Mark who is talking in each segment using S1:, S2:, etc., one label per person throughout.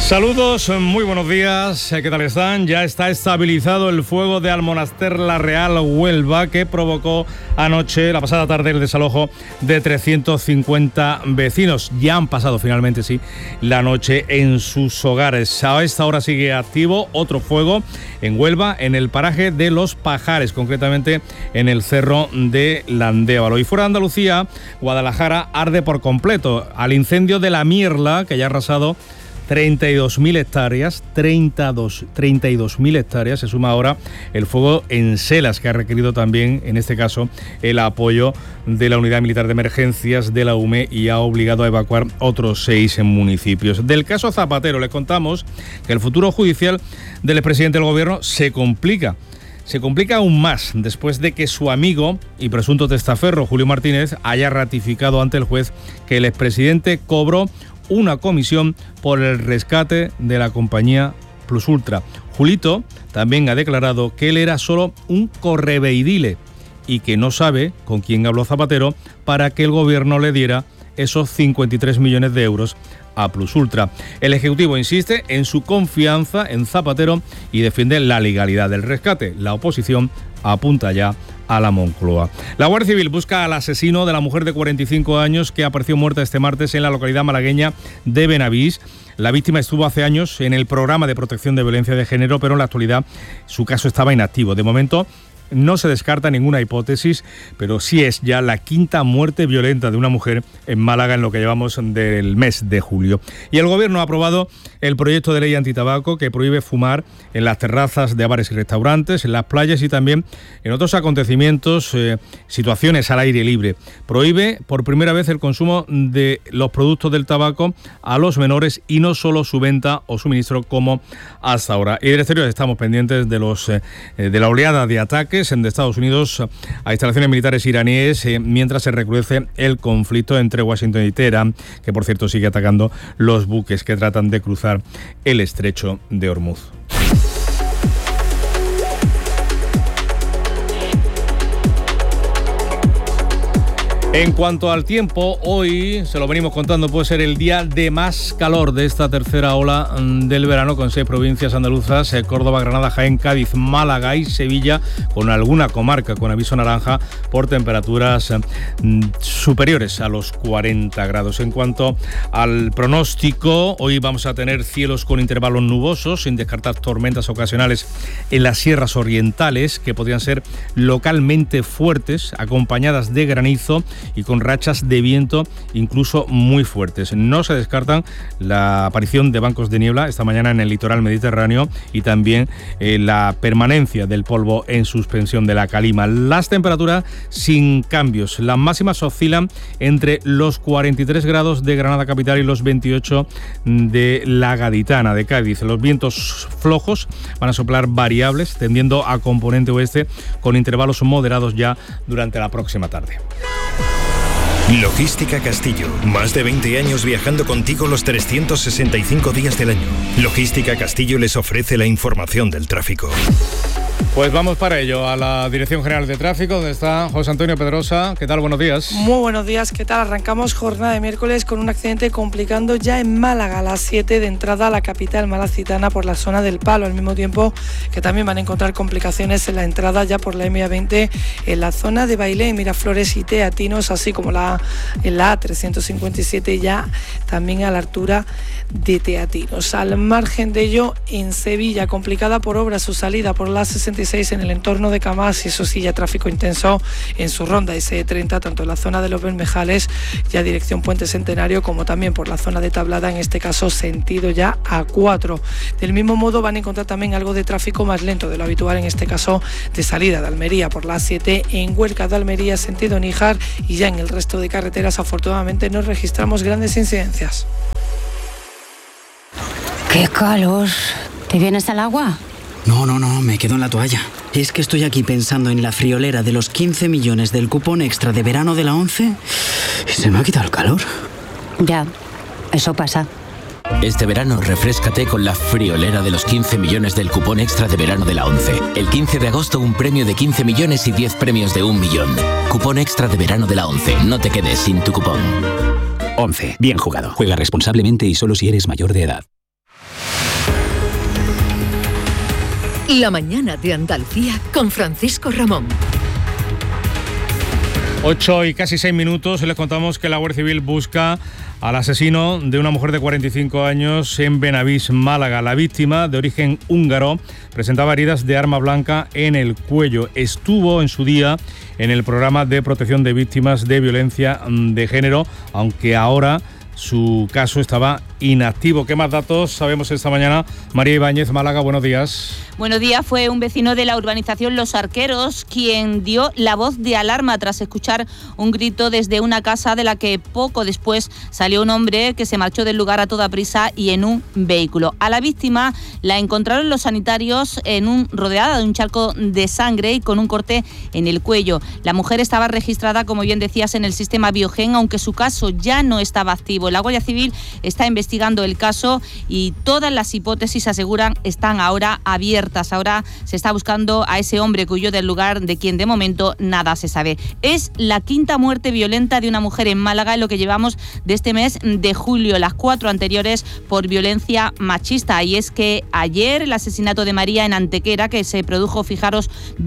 S1: Saludos, muy buenos días, ¿qué tal están? Ya está estabilizado el fuego de Almonaster La Real Huelva, que provocó anoche, la pasada tarde, el desalojo de 350 vecinos. Ya han pasado finalmente, sí, la noche en sus hogares. A esta hora sigue activo otro fuego en Huelva, en el paraje de Los Pajares, concretamente en el cerro de Landévalo. Y fuera de Andalucía, Guadalajara arde por completo al incendio de La Mirla, que ya ha arrasado 32.000 hectáreas, 32.000 hectáreas. Se suma ahora el fuego en Selas, que ha requerido también, en este caso, el apoyo de la Unidad Militar de Emergencias de la UME y ha obligado a evacuar otros 6 municipios. Del caso Zapatero les contamos que el futuro judicial del expresidente del Gobierno se complica aún más después de que su amigo y presunto testaferro, Julio Martínez, haya ratificado ante el juez que el expresidente cobró una comisión por el rescate de la compañía Plus Ultra. Julito también ha declarado que él era solo un correveidile y que no sabe con quién habló Zapatero para que el gobierno le diera esos 53 millones de euros a Plus Ultra. El Ejecutivo insiste en su confianza en Zapatero y defiende la legalidad del rescate. La oposición apunta ya a la Moncloa. La Guardia Civil busca al asesino de la mujer de 45 años que apareció muerta este martes en la localidad malagueña de Benavís. La víctima estuvo hace años en el programa de protección de violencia de género, pero en la actualidad su caso estaba inactivo. De momento no se descarta ninguna hipótesis, pero sí es ya la quinta muerte violenta de una mujer en Málaga en lo que llevamos del mes de julio. Y el Gobierno ha aprobado el proyecto de ley antitabaco que prohíbe fumar en las terrazas de bares y restaurantes, en las playas y también en otros acontecimientos, situaciones al aire libre. Prohíbe por primera vez el consumo de los productos del tabaco a los menores y no solo su venta o suministro como hasta ahora. Y del exterior estamos pendientes de la oleada de ataques de Estados Unidos a instalaciones militares iraníes mientras se recrudece el conflicto entre Washington y Teherán, que por cierto sigue atacando los buques que tratan de cruzar el estrecho de Hormuz. En cuanto al tiempo, hoy, se lo venimos contando, puede ser el día de más calor de esta tercera ola del verano, con 6 provincias andaluzas, Córdoba, Granada, Jaén, Cádiz, Málaga y Sevilla, con alguna comarca con aviso naranja por temperaturas superiores a los 40 grados. En cuanto al pronóstico, hoy vamos a tener cielos con intervalos nubosos, sin descartar tormentas ocasionales en las sierras orientales, que podrían ser localmente fuertes, acompañadas de granizo y con rachas de viento incluso muy fuertes. No se descartan la aparición de bancos de niebla esta mañana en el litoral mediterráneo y también la permanencia del polvo en suspensión de la calima. Las temperaturas sin cambios. Las máximas oscilan entre los 43 grados de Granada capital y los 28 de la Gaditana de Cádiz. Los vientos flojos van a soplar variables, tendiendo a componente oeste con intervalos moderados ya durante la próxima tarde.
S2: Logística Castillo. Más de 20 años viajando contigo los 365 días del año. Logística Castillo les ofrece la información del tráfico.
S1: Pues vamos para ello, a la Dirección General de Tráfico, donde está José Antonio Pedrosa. ¿Qué tal? Buenos días.
S3: Muy buenos días, ¿qué tal? Arrancamos jornada de miércoles con un accidente complicando ya en Málaga a las 7 de entrada a la capital malacitana por la zona del Palo, al mismo tiempo que también van a encontrar complicaciones en la entrada ya por la M20 en la zona de Bailén, Miraflores y Teatinos, así como en la A357 ya también a la altura de Teatinos. Al margen de ello, en Sevilla, complicada por obras su salida por la 66 en el entorno de Camás, y eso sí, ya tráfico intenso en su ronda S30, tanto en la zona de los Bermejales, ya dirección Puente Centenario, como también por la zona de Tablada, en este caso sentido ya A4. Del mismo modo van a encontrar también algo de tráfico más lento de lo habitual, en este caso de salida de Almería por la A7 en Huerca de Almería, sentido Níjar, y ya en el resto de carreteras afortunadamente no registramos grandes incidencias.
S4: ¡Qué calor! ¿Te vienes al agua?
S5: No, me quedo en la toalla. Es que estoy aquí pensando en la friolera de los 15 millones del cupón extra de verano de la ONCE y se me ha quitado el calor.
S4: Ya, eso pasa.
S6: Este verano refréscate con la friolera de los 15 millones del cupón extra de verano de la ONCE. El 15 de agosto un premio de 15 millones y 10 premios de 1 millón. Cupón extra de verano de la ONCE. No te quedes sin tu cupón.
S7: ONCE. Bien jugado. Juega responsablemente y solo si eres mayor de edad. La mañana de Andalucía con Francisco Ramón.
S1: 8 y casi 6 minutos y les contamos que la Guardia Civil busca al asesino de una mujer de 45 años en Benavís, Málaga. La víctima, de origen húngaro, presentaba heridas de arma blanca en el cuello. Estuvo en su día en el programa de protección de víctimas de violencia de género, aunque ahora su caso estaba inactivo. ¿Qué más datos sabemos esta mañana? María Ibáñez, Málaga, buenos días.
S8: Buenos días. Fue un vecino de la urbanización Los Arqueros quien dio la voz de alarma tras escuchar un grito desde una casa de la que poco después salió un hombre que se marchó del lugar a toda prisa y en un vehículo. A la víctima la encontraron los sanitarios rodeada de un charco de sangre y con un corte en el cuello. La mujer estaba registrada, como bien decías, en el sistema Biogen, aunque su caso ya no estaba activo. La Guardia Civil está investigando el caso y todas las hipótesis, aseguran, están ahora abiertas. Ahora se está buscando a ese hombre que huyó del lugar, de quien de momento nada se sabe. Es la quinta muerte violenta de una mujer en Málaga en lo que llevamos de este mes de julio, las 4 anteriores por violencia machista. Y es que ayer el asesinato de María en Antequera, que se produjo, fijaros,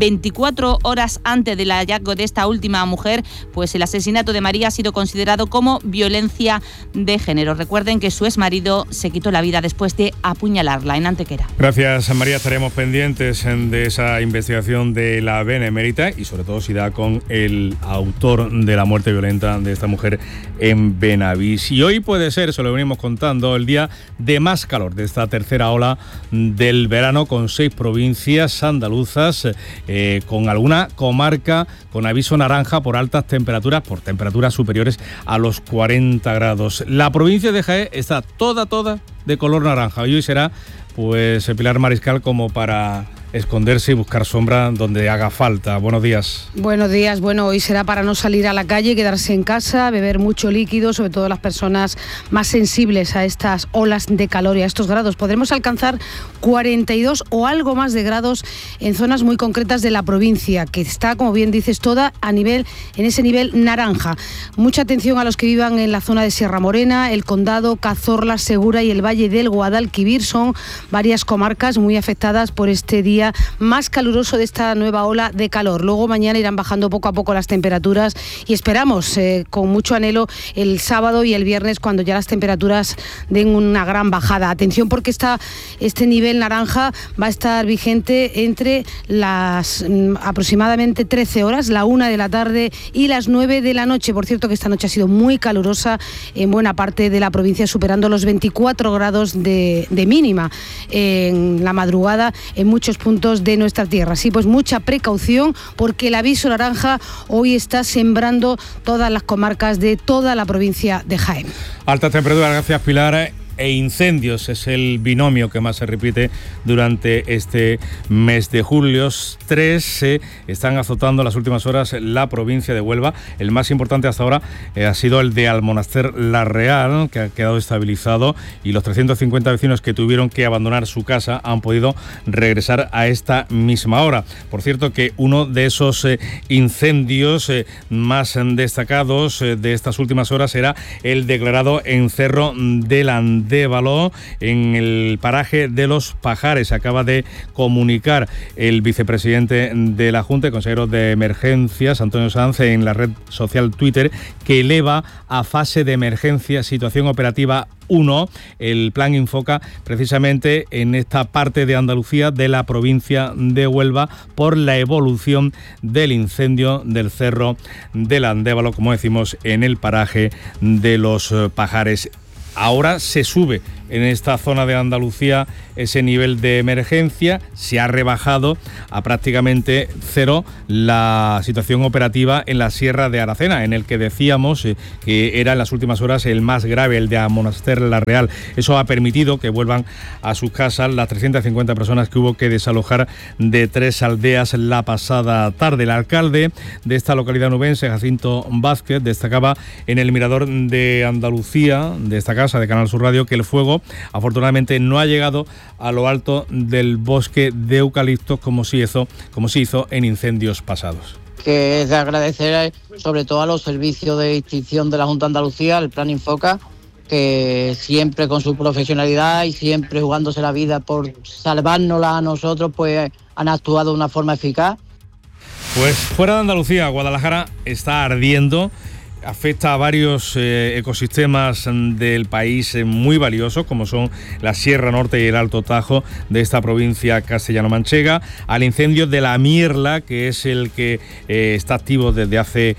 S8: 24 horas antes del hallazgo de esta última mujer, pues el asesinato de María ha sido considerado como violencia de género. Recuerden que su exmarido se quitó la vida después de apuñalarla en Antequera.
S1: Gracias, María. Estaremos pendientes de esa investigación de la Benemérita y sobre todo si da con el autor de la muerte violenta de esta mujer en Benavís. Y hoy puede ser, se lo venimos contando, el día de más calor de esta tercera ola del verano, con 6 provincias andaluzas, con alguna comarca con aviso naranja por altas temperaturas, por temperaturas superiores a los 40 grados. La provincia de Jaén está toda de color naranja y hoy será pues Pilar Mariscal como para esconderse y buscar sombra donde haga falta. Buenos días.
S9: Buenos días. Bueno, hoy será para no salir a la calle, quedarse en casa, beber mucho líquido, sobre todo las personas más sensibles a estas olas de calor y a estos grados. Podremos alcanzar 42 o algo más de grados en zonas muy concretas de la provincia, que está, como bien dices, toda en ese nivel naranja. Mucha atención a los que vivan en la zona de Sierra Morena, el Condado, Cazorla, Segura y el Valle del Guadalquivir. Son varias comarcas muy afectadas por este día más caluroso de esta nueva ola de calor. Luego mañana irán bajando poco a poco las temperaturas y esperamos con mucho anhelo el sábado y el viernes, cuando ya las temperaturas den una gran bajada. Atención, porque este nivel naranja va a estar vigente entre las aproximadamente 13 horas, la 1 de la tarde y las 9 de la noche. Por cierto, que esta noche ha sido muy calurosa en buena parte de la provincia, superando los 24 grados de mínima en la madrugada en muchos puntos de nuestra tierra. Sí, pues mucha precaución, porque el aviso naranja hoy está sembrando todas las comarcas de toda la provincia de Jaén.
S1: Altas temperaturas, gracias Pilar. E incendios es el binomio que más se repite durante este mes de julio. 3 están azotando en las últimas horas la provincia de Huelva. El más importante hasta ahora ha sido el de Almonaster La Real, que ha quedado estabilizado, y los 350 vecinos que tuvieron que abandonar su casa han podido regresar a esta misma hora. Por cierto, que uno de esos incendios más destacados de estas últimas horas era el declarado en Cerro del Andévalo, en el paraje de Los Pajares. Acaba de comunicar el vicepresidente de la Junta, el consejero de Emergencias, Antonio Sanz, en la red social Twitter, que eleva a fase de emergencia situación operativa 1. El plan Infoca precisamente en esta parte de Andalucía, de la provincia de Huelva, por la evolución del incendio del Cerro del Andévalo, como decimos, en el paraje de Los Pajares. Ahora se sube en esta zona de Andalucía ese nivel de emergencia, se ha rebajado a prácticamente 0 la situación operativa en la Sierra de Aracena, en el que decíamos que era en las últimas horas el más grave, el de Almonaster La Real. Eso ha permitido que vuelvan a sus casas las 350 personas que hubo que desalojar de 3 aldeas la pasada tarde. El alcalde de esta localidad nubense, Jacinto Vázquez, destacaba en el Mirador de Andalucía, de esta casa de Canal Sur Radio, que el fuego afortunadamente no ha llegado a lo alto del bosque de eucaliptos como se hizo en incendios pasados.
S10: Que es de agradecer sobre todo a los servicios de extinción de la Junta de Andalucía, el plan Infoca, que siempre con su profesionalidad y siempre jugándose la vida por salvárnosla a nosotros, pues han actuado de una forma eficaz.
S1: Pues fuera de Andalucía, Guadalajara está ardiendo. Afecta a varios ecosistemas del país muy valiosos, como son la Sierra Norte y el Alto Tajo de esta provincia castellano-manchega, al incendio de la Mierla, que es el que está activo desde hace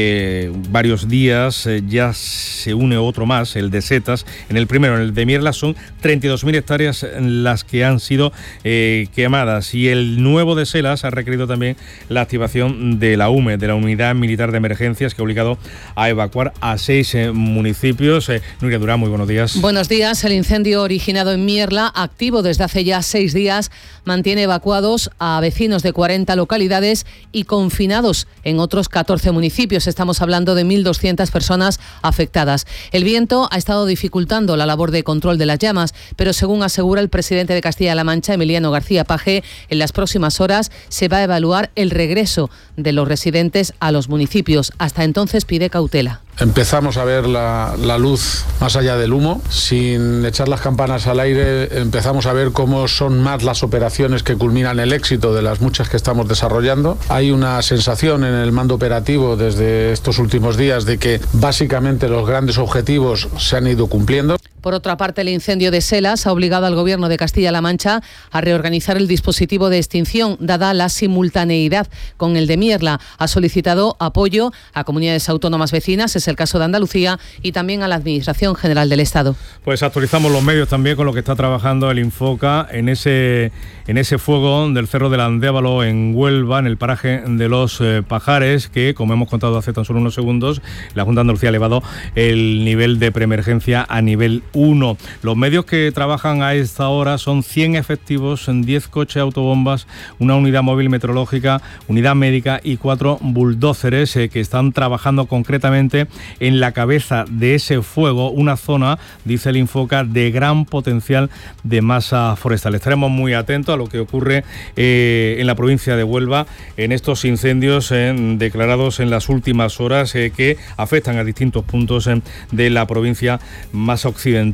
S1: varios días. Ya se une otro más, el de Setas. En el primero, en el de Mierla, son 32.000 hectáreas las que han sido quemadas, y el nuevo de Selas ha requerido también la activación de la UME, de la Unidad Militar de Emergencias, que ha obligado a evacuar a 6 municipios. Nuria Durán, muy buenos días.
S11: Buenos días. El incendio originado en Mierla, activo desde hace ya 6 días, mantiene evacuados a vecinos de 40 localidades y confinados en otros 14 municipios. Estamos hablando de 1.200 personas afectadas. El viento ha estado dificultando la labor de control de las llamas, pero según asegura el presidente de Castilla-La Mancha, Emiliano García Paje, en las próximas horas se va a evaluar el regreso de los residentes a los municipios. Hasta entonces pide cautela.
S12: Empezamos a ver la luz más allá del humo. Sin echar las campanas al aire, empezamos a ver cómo son más las operaciones que culminan el éxito de las muchas que estamos desarrollando. Hay una sensación en el mando operativo desde estos últimos días de que básicamente los grandes objetivos se han ido cumpliendo.
S11: Por otra parte, el incendio de Selas ha obligado al Gobierno de Castilla-La Mancha a reorganizar el dispositivo de extinción, dada la simultaneidad con el de Mierla. Ha solicitado apoyo a comunidades autónomas vecinas, es el caso de Andalucía, y también a la Administración General del Estado.
S1: Pues actualizamos los medios también con lo que está trabajando el Infoca en ese fuego del Cerro del Andévalo en Huelva, en el paraje de Los Pajares, que, como hemos contado hace tan solo unos segundos, la Junta de Andalucía ha elevado el nivel de preemergencia a nivel 1. Los medios que trabajan a esta hora son 100 efectivos, 10 coches autobombas, una unidad móvil meteorológica, unidad médica y 4 bulldóceres que están trabajando concretamente en la cabeza de ese fuego, una zona, dice el Infoca, de gran potencial de masa forestal. Estaremos muy atentos a lo que ocurre en la provincia de Huelva en estos incendios declarados en las últimas horas que afectan a distintos puntos de la provincia más occidental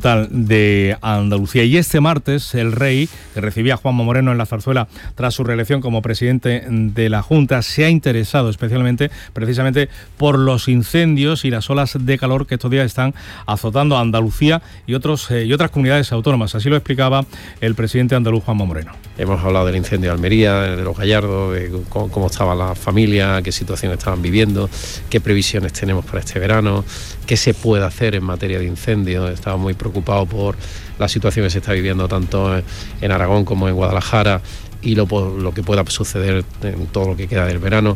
S1: de Andalucía. Y este martes el Rey, que recibía a Juanma Moreno en la Zarzuela tras su reelección como presidente de la Junta, se ha interesado especialmente precisamente por los incendios y las olas de calor que estos días están azotando a Andalucía y otras comunidades autónomas. Así lo explicaba el presidente andaluz, Juanma Moreno.
S13: Hemos hablado del incendio de Almería, de Los Gallardos, de cómo estaba la familia, qué situación estaban viviendo, qué previsiones tenemos para este verano, qué se puede hacer en materia de incendios. Estaba muy preocupado por la situación que se está viviendo tanto en Aragón como en Guadalajara y lo que pueda suceder en todo lo que queda del verano.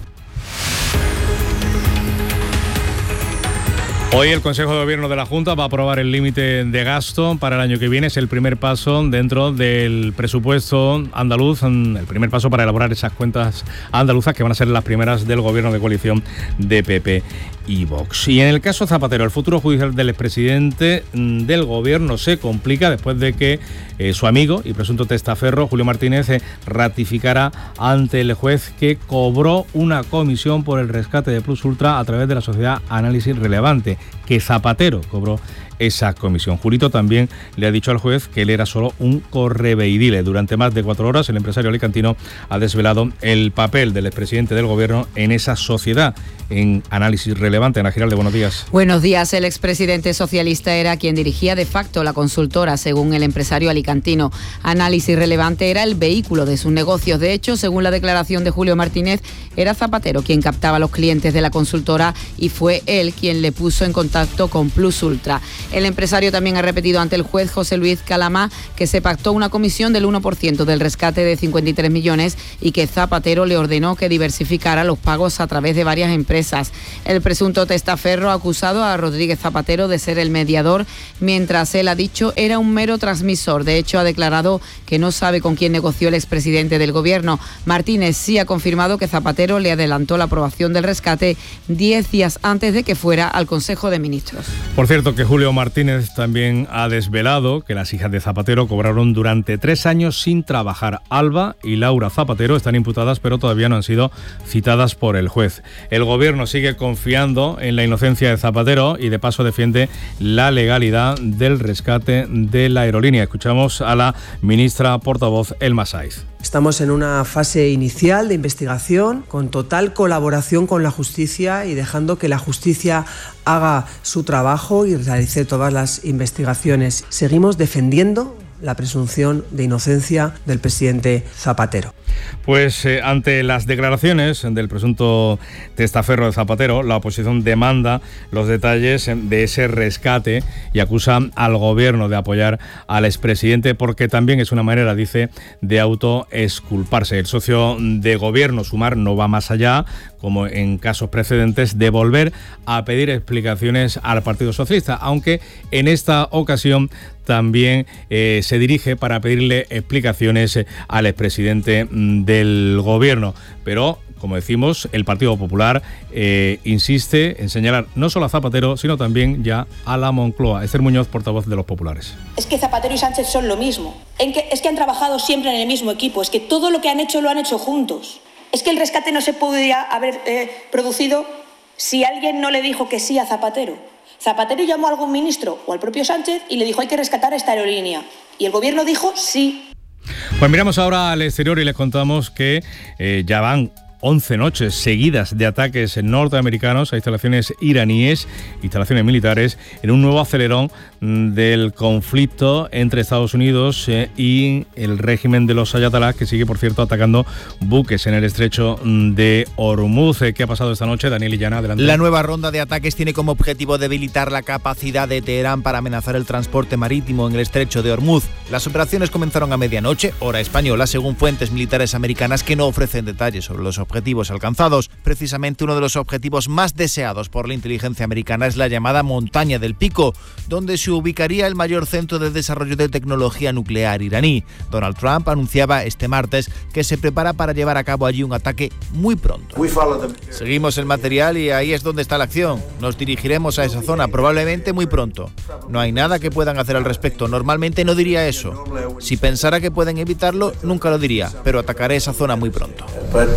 S1: Hoy el Consejo de Gobierno de la Junta va a aprobar el límite de gasto para el año que viene. Es el primer paso dentro del presupuesto andaluz, el primer paso para elaborar esas cuentas andaluzas que van a ser las primeras del gobierno de coalición de PP y Vox. Y en el caso Zapatero, el futuro judicial del expresidente del gobierno se complica después de que su amigo y presunto testaferro, Julio Martínez, ratificara ante el juez que cobró una comisión por el rescate de Plus Ultra a través de la sociedad Análisis Relevante, que Zapatero cobró esa comisión. Julito también le ha dicho al juez que él era solo un correveidile. Durante más de 4 horas el empresario alicantino ha desvelado el papel del expresidente del gobierno en esa sociedad, en Análisis Relevante. Ana Giralde, buenos días.
S14: Buenos días. El expresidente socialista era quien dirigía de facto la consultora, según el empresario alicantino. Análisis Relevante era el vehículo de sus negocios. De hecho, según la declaración de Julio Martínez, era Zapatero quien captaba a los clientes de la consultora y fue él quien le puso en contacto con Plus Ultra. El empresario también ha repetido ante el juez José Luis Calamá que se pactó una comisión del 1% del rescate de 53 millones y que Zapatero le ordenó que diversificara los pagos a través de varias empresas. El presunto testaferro ha acusado a Rodríguez Zapatero de ser el mediador, mientras él ha dicho era un mero transmisor. De hecho, ha declarado que no sabe con quién negoció el expresidente del gobierno. Martínez sí ha confirmado que Zapatero le adelantó la aprobación del rescate 10 días antes de que fuera al Consejo de Ministros.
S1: Por cierto, que Julio Martínez también ha desvelado que las hijas de Zapatero cobraron durante 3 años sin trabajar. Alba y Laura Zapatero están imputadas, pero todavía no han sido citadas por el juez. El gobierno sigue confiando en la inocencia de Zapatero y de paso defiende la legalidad del rescate de la aerolínea. Escuchamos a la ministra portavoz Elma Saiz.
S15: Estamos en una fase inicial de investigación con total colaboración con la justicia y dejando que la justicia haga su trabajo y realice todas las investigaciones. Seguimos defendiendo la presunción de inocencia del presidente Zapatero.
S1: Pues ante las declaraciones del presunto testaferro de Zapatero, la oposición demanda los detalles de ese rescate y acusa al gobierno de apoyar al expresidente porque también es una manera, dice, de autoexculparse. El socio de gobierno, Sumar, no va más allá, como en casos precedentes, de volver a pedir explicaciones al Partido Socialista, aunque en esta ocasión también se dirige para pedirle explicaciones al expresidente del gobierno. Pero, como decimos, el Partido Popular insiste en señalar no solo a Zapatero, sino también ya a la Moncloa. Esther Muñoz, portavoz de los populares.
S16: Es que Zapatero y Sánchez son lo mismo. Es que han trabajado siempre en el mismo equipo. Es que todo lo que han hecho lo han hecho juntos. Es que el rescate no se podía haber producido si alguien no le dijo que sí a Zapatero. Zapatero llamó a algún ministro o al propio Sánchez y le dijo hay que rescatar esta aerolínea. Y el gobierno dijo sí.
S1: Pues miramos ahora al exterior y les contamos que ya van 11 noches seguidas de ataques norteamericanos a instalaciones iraníes, instalaciones militares, en un nuevo acelerón del conflicto entre Estados Unidos y el régimen de los ayatolás, que sigue, por cierto, atacando buques en el estrecho de Hormuz. ¿Qué ha pasado esta noche? Daniel Illana, adelante.
S17: La nueva ronda de ataques tiene como objetivo debilitar la capacidad de Teherán para amenazar el transporte marítimo en el estrecho de Hormuz. Las operaciones comenzaron a medianoche, hora española, según fuentes militares americanas que no ofrecen detalles sobre los objetivos alcanzados. Precisamente uno de los objetivos más deseados por la inteligencia americana es la llamada Montaña del Pico, donde se ubicaría el mayor centro de desarrollo de tecnología nuclear iraní. Donald Trump anunciaba este martes que se prepara para llevar a cabo allí un ataque muy pronto. Seguimos el material y ahí es donde está la acción. Nos dirigiremos a esa zona probablemente muy pronto. No hay nada que puedan hacer al respecto. Normalmente no diría eso. Si pensara que pueden evitarlo, nunca lo diría, pero atacaré esa zona muy pronto.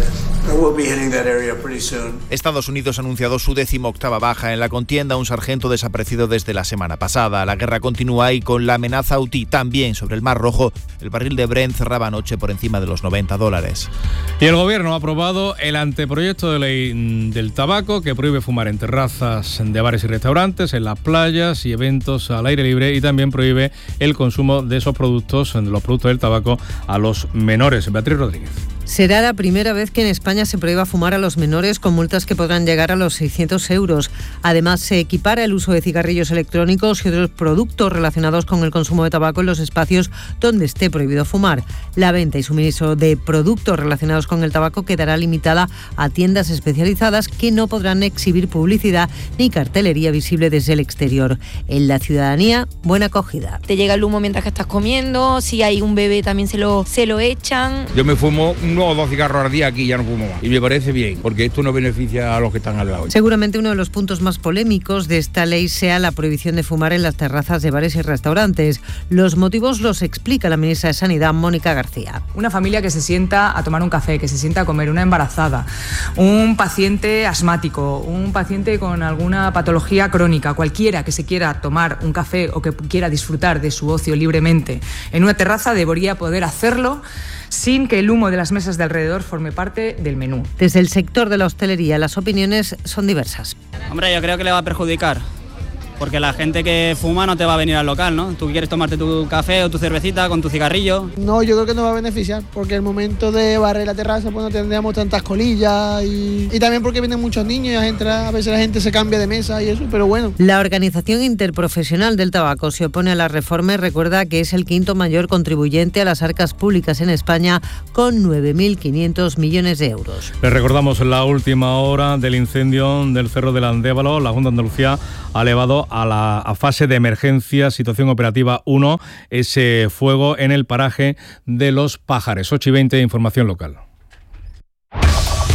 S17: Estados Unidos ha anunciado su 18ª baja en la contienda, un sargento desaparecido desde la semana pasada. La guerra continúa y con la amenaza Houthi también sobre el Mar Rojo, el barril de Brent cerraba anoche por encima de los $90.
S1: Y el gobierno ha aprobado el anteproyecto de ley del tabaco que prohíbe fumar en terrazas de bares y restaurantes, en las playas y eventos al aire libre, y también prohíbe el consumo de esos productos, de los productos del tabaco, a los menores. Beatriz Rodríguez.
S18: Será la primera vez que en España se prohíba fumar a los menores, con multas que podrán llegar a los 600 euros. Además, se equipara el uso de cigarrillos electrónicos y otros productos relacionados con el consumo de tabaco en los espacios donde esté prohibido fumar. La venta y suministro de productos relacionados con el tabaco quedará limitada a tiendas especializadas que no podrán exhibir publicidad ni cartelería visible desde el exterior. En la ciudadanía, buena acogida.
S19: Te llega el humo mientras que estás comiendo, si hay un bebé también se lo echan.
S20: Yo me fumo 1 o 2 cigarros al día aquí, ya no fumo más. Y me parece bien, porque esto no beneficia a los que están al lado.
S18: Seguramente uno de los puntos más polémicos de esta ley sea la prohibición de fumar en las terrazas de bares y restaurantes. Los motivos los explica la ministra de Sanidad, Mónica García.
S21: Una familia que se sienta a tomar un café, que se sienta a comer, una embarazada, un paciente asmático, un paciente con alguna patología crónica, cualquiera que se quiera tomar un café o que quiera disfrutar de su ocio libremente en una terraza debería poder hacerlo sin que el humo de las mesas de alrededor forme parte del menú.
S18: Desde el sector de la hostelería las opiniones son diversas.
S22: Hombre, yo creo que le va a perjudicar, porque la gente que fuma no te va a venir al local, ¿no? Tú quieres tomarte tu café o tu cervecita con tu cigarrillo.
S23: No, yo creo que nos va a beneficiar, porque el momento de barrer la terraza pues no tendríamos tantas colillas y también porque vienen muchos niños y a veces la gente se cambia de mesa y eso, pero bueno.
S18: La Organización Interprofesional del Tabaco se opone a la reforma y recuerda que es el quinto mayor contribuyente a las arcas públicas en España, con 9.500 millones de euros.
S1: Les recordamos la última hora del incendio del Cerro del Andévalo. La Junta de Andalucía ha elevado a fase de emergencia, situación operativa 1, ese fuego en el paraje de Los Pájares. 8:20, información local.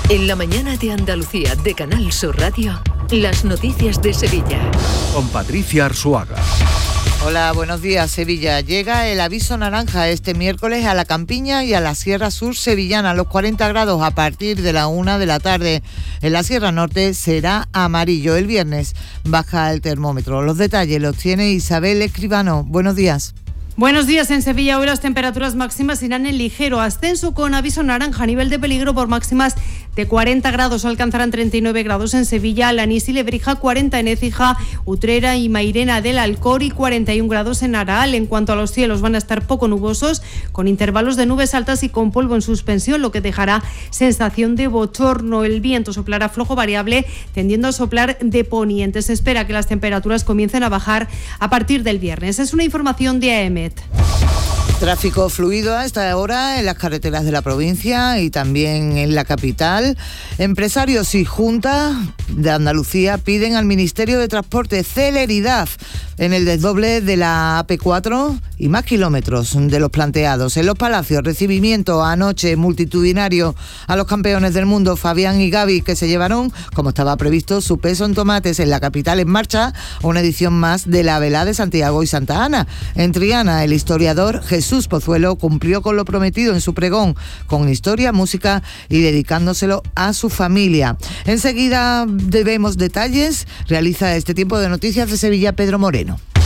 S7: En la mañana de Andalucía de Canal Sur Radio, las noticias de Sevilla.
S2: Con Patricia Arzuaga.
S3: Hola, buenos días. Sevilla. Llega el aviso naranja este miércoles a la Campiña y a la Sierra Sur sevillana, los 40 grados a partir de la 1 de la tarde. En la Sierra Norte será amarillo. El viernes baja el termómetro. Los detalles los tiene Isabel Escribano. Buenos días.
S5: Buenos días. En Sevilla hoy las temperaturas máximas irán en ligero ascenso con aviso naranja a nivel de peligro por máximas de 40 grados. Alcanzarán 39 grados en Sevilla, Alanís y Lebrija, 40 en Écija, Utrera y Mairena del Alcor y 41 grados en Araal. En cuanto a los cielos, van a estar poco nubosos, con intervalos de nubes altas y con polvo en suspensión, lo que dejará sensación de bochorno. El viento soplará flojo variable, tendiendo a soplar de poniente. Se espera que las temperaturas comiencen a bajar a partir del viernes. Es una información de AEMET.
S3: Tráfico fluido a esta hora en las carreteras de la provincia y también en la capital. Empresarios y Junta de Andalucía piden al Ministerio de Transporte celeridad en el desdoble de la AP4 y más kilómetros de los planteados. En Los Palacios, recibimiento anoche multitudinario a los campeones del mundo Fabián y Gaby, que se llevaron, como estaba previsto, su peso en tomates. En la capital en marcha una edición más de la Velá de Santiago y Santa Ana. En Triana, el historiador Jesús Pozuelo cumplió con lo prometido en su pregón, con historia, música y dedicándoselo a su familia. Enseguida debemos detalles. Realiza este tiempo de noticias de Sevilla Pedro Moreno.